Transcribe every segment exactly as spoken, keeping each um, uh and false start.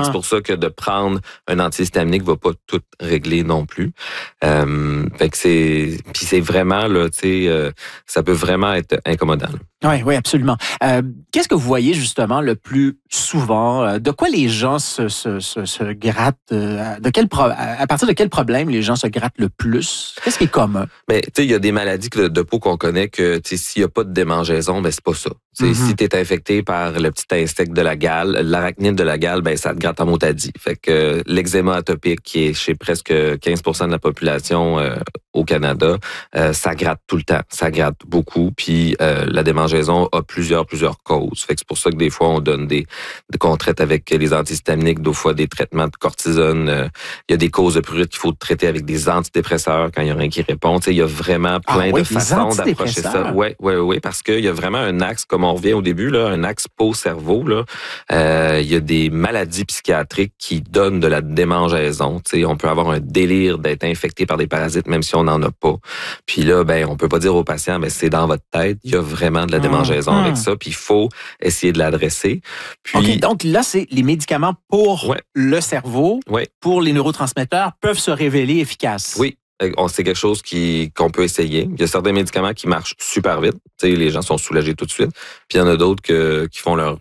c'est pour ça que de prendre un antihistaminique va pas tout régler non plus. Euh, fait que c'est, puis c'est vraiment là, tu sais, euh, ça peut vraiment être incommodant. Oui, oui, absolument. Euh, qu'est-ce que vous voyez justement le plus souvent? De quoi les gens se, se, se, se grattent? De quel pro- à partir de quel problème les gens se grattent le plus? Qu'est-ce qui est commun? Mais tu sais, il y a des maladies de, de peau qu'on connaît que s'il n'y a pas de démangeaison, ben c'est pas ça. Mm-hmm. Si tu es infecté par le petit insecte de la gale, l'arachnide de la gale, ben ça te gratte en motadie. Fait que euh, l'eczéma atopique, qui est chez presque quinze pour cent de la population euh, au Canada, euh, ça gratte tout le temps. Ça gratte beaucoup. Puis euh, la démangeaison a plusieurs, plusieurs causes. Fait que c'est pour ça que des fois, on donne des, des qu'on traite avec les antihistaminiques, d'autres fois des traitements de cortisone. Euh, il y a des causes de prurite qu'il faut traiter avec des antidépresseurs quand il y a rien qui répond. Tu sais, il y a vraiment plein ah, oui, de façons d'approcher ça. Oui, oui, oui, parce qu'il y a vraiment un axe, comme on revient au début, là, un axe peau-cerveau. Là. Euh, il y a des maladies psychiatriques qui donnent de la démangeaison. Tu sais, on peut avoir un délire d'être infecté par des parasites, même si on n'en a pas. Puis là, ben, on peut pas dire aux patients, ben, c'est dans votre tête. Il y a vraiment de la démangeaison mmh. avec ça. Puis il faut essayer de l'adresser. Puis, OK, donc là, c'est les médicaments pour ouais. le cerveau, ouais. pour les neurotransmetteurs, peuvent se révéler efficaces. Oui. C'est quelque chose qui, qu'on peut essayer. Il y a certains médicaments qui marchent super vite. Tu sais, les gens sont soulagés tout de suite. Puis il y en a d'autres que, qui font leur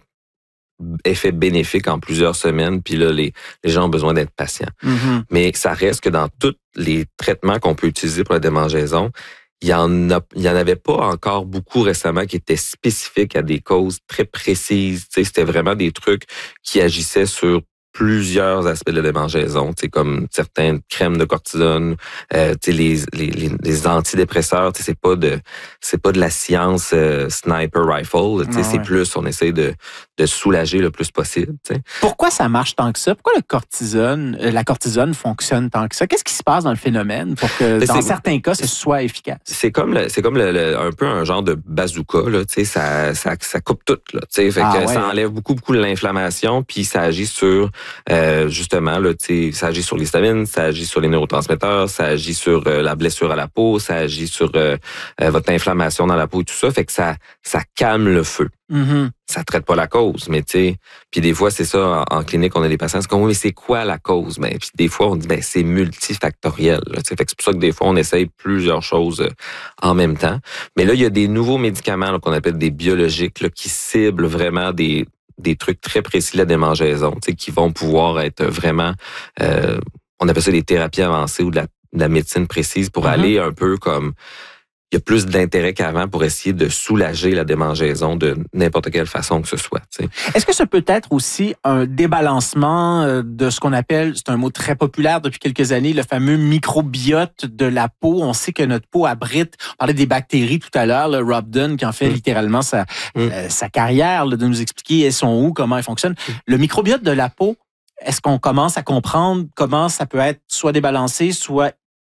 effet bénéfique en plusieurs semaines. Puis là, les, les gens ont besoin d'être patients. Mm-hmm. Mais ça reste que dans tous les traitements qu'on peut utiliser pour la démangeaison, il y en a, il y en avait pas encore beaucoup récemment qui étaient spécifiques à des causes très précises. Tu sais, c'était vraiment des trucs qui agissaient sur plusieurs aspects de la démangeaison, tu sais, comme certaines crèmes de cortisone, euh, tu sais, les, les, les, les antidépresseurs, tu sais, c'est pas de, c'est pas de la science euh, sniper rifle, tu sais, c'est ouais. plus, on essaie de, de soulager le plus possible, tu sais. Pourquoi ça marche tant que ça? Pourquoi le cortisone, euh, la cortisone fonctionne tant que ça? Qu'est-ce qui se passe dans le phénomène pour que, dans certains cas, ce soit efficace? C'est comme, le, c'est comme le, le, un peu un genre de bazooka, là, tu sais, ça, ça, ça coupe tout, là, tu sais, fait ah, que ouais. ça enlève beaucoup, beaucoup de l'inflammation, puis ça agit sur Euh, justement, là, ça agit sur l'histamine, ça agit sur les neurotransmetteurs, ça agit sur euh, la blessure à la peau, ça agit sur euh, euh, votre inflammation dans la peau et tout ça. Fait que ça, ça calme le feu. Mm-hmm. Ça traite pas la cause, mais tu sais, puis des fois, c'est ça, en, en clinique, on a des patients, c'est comme, mais c'est quoi la cause? Ben, puis des fois, on dit, ben, c'est multifactoriel. Là, fait que c'est pour ça que des fois, on essaye plusieurs choses euh, en même temps. Mais là, il y a des nouveaux médicaments là, qu'on appelle des biologiques là, qui ciblent vraiment des des trucs très précis de la démangeaison, tu sais, qui vont pouvoir être vraiment, euh, on appelle ça des thérapies avancées ou de la, de la médecine précise pour mm-hmm. aller un peu comme, il y a plus d'intérêt qu'avant pour essayer de soulager la démangeaison de n'importe quelle façon que ce soit. Tu sais. Est-ce que ça peut être aussi un débalancement de ce qu'on appelle, c'est un mot très populaire depuis quelques années, le fameux microbiote de la peau? On sait que notre peau abrite, on parlait des bactéries tout à l'heure, le Rob Dunn qui en fait mmh. littéralement sa, mmh. euh, sa carrière, là, de nous expliquer elles sont où, comment elles fonctionnent. Mmh. Le microbiote de la peau, est-ce qu'on commence à comprendre comment ça peut être soit débalancé, soit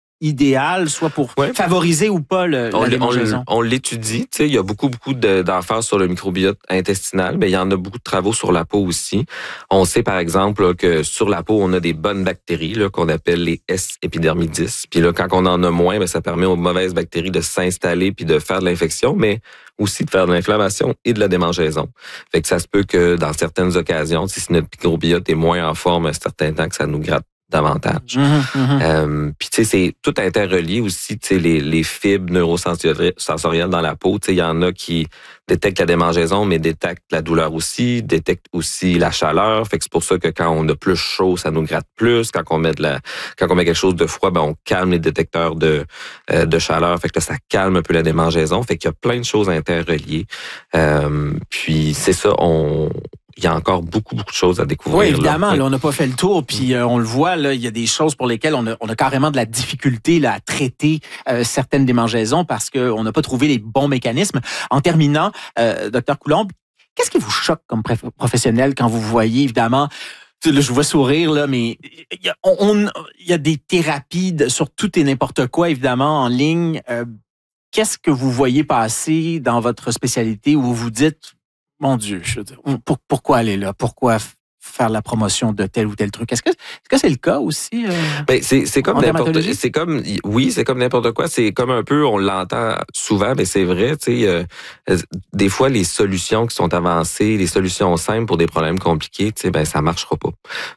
idéal, soit pour ouais. favoriser ou pas le, on, la démangeaison? On, on l'étudie, tu sais, il y a beaucoup, beaucoup de, d'affaires sur le microbiote intestinal, mais il y en a beaucoup de travaux sur la peau aussi. On sait, par exemple, là, que sur la peau, on a des bonnes bactéries, là, qu'on appelle les S. epidermidis. Puis là, quand on en a moins, ben, ça permet aux mauvaises bactéries de s'installer puis de faire de l'infection, mais aussi de faire de l'inflammation et de la démangeaison. Fait que ça se peut que dans certaines occasions, si notre microbiote est moins en forme un certain temps, que ça nous gratte davantage. Mmh, mmh. Euh, puis tu sais, c'est tout interrelié aussi, tu sais, les, les fibres neurosensorielles dans la peau. Tu sais, il y en a qui détectent la démangeaison, mais détectent la douleur aussi, détectent aussi la chaleur. Fait que c'est pour ça que quand on a plus chaud, ça nous gratte plus. Quand on met de la, quand on met quelque chose de froid, ben on calme les détecteurs de euh, de chaleur. Fait que là, ça calme un peu la démangeaison. Fait qu'il y a plein de choses interreliées. Euh, puis c'est ça, on il y a encore beaucoup, beaucoup de choses à découvrir. Oui, évidemment. Là, là on n'a pas fait le tour, puis euh, on le voit, là, il y a des choses pour lesquelles on a, on a carrément de la difficulté là, à traiter euh, certaines démangeaisons parce qu'on n'a pas trouvé les bons mécanismes. En terminant, euh, docteur Coulombe, qu'est-ce qui vous choque comme professionnel quand vous voyez, évidemment, là, je vous vois sourire, là, mais il y a, on, il y a des thérapies de, sur tout et n'importe quoi, évidemment, en ligne. Euh, qu'est-ce que vous voyez passer dans votre spécialité où vous vous dites, mon Dieu, je veux dire, pour, pourquoi aller là? Pourquoi faire la promotion de tel ou tel truc? Est-ce que est-ce que c'est le cas aussi? Euh, ben, c'est, c'est comme n'importe c'est comme oui, c'est comme n'importe quoi. C'est comme un peu, on l'entend souvent, mais c'est vrai, tu sais, euh, des fois, les solutions qui sont avancées, les solutions simples pour des problèmes compliqués, tu sais, ben, ça marchera pas.